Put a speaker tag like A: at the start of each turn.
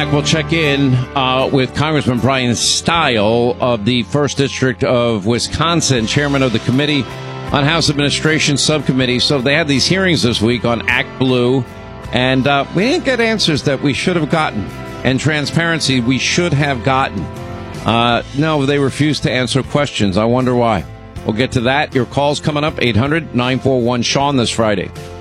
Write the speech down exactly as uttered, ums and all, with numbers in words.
A: back, we'll check in uh, with Congressman Brian Stile of the first District of Wisconsin, chairman of the Committee on House Administration Subcommittee. So they had these hearings this week on Act Blue, and uh, we didn't get answers that we should have gotten, and transparency we should have gotten. Uh, no, they refused to answer questions. I wonder why. We'll get to that. Your call's coming up, eight hundred nine four one Sean this Friday.